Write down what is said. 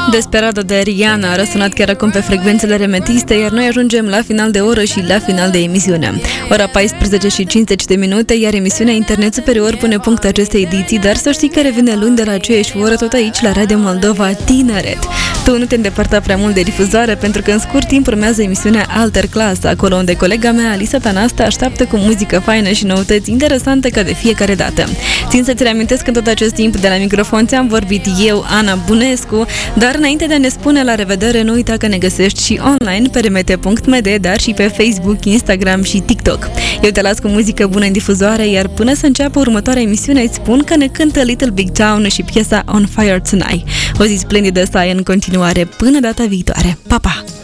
Desperado de Rihanna a răsunat chiar acum pe frecvențele remetiste, iar noi ajungem la final de oră și la final de emisiune. Ora 14 și 50 de minute, iar emisiunea Internet Superior pune punct acestei ediții, dar să știi că revine luni de la aceeași oră tot aici, la Radio Moldova Tineret. Tu nu te îndepărta prea mult de difuzoare, pentru că în scurt timp urmează emisiunea Alter Class, acolo unde colega mea, Alisa Tanasta, așteaptă cu muzică faină și noutăți interesante ca de fiecare dată. Țin să-ți reamintesc că în tot acest timp de la microfon ți-am vorbit eu, Ana Bunescu, dar înainte de a ne spune la revedere, nu uita că ne găsești și online pe remete.md, dar și pe Facebook, Instagram și TikTok. Eu te las cu muzică bună în difuzoare, iar până să înceapă următoarea emisiune îți spun că ne cântă Little Big Town și piesa On Fire Tonight. O zi splendidă să ai în continuare până data viitoare. Pa, pa!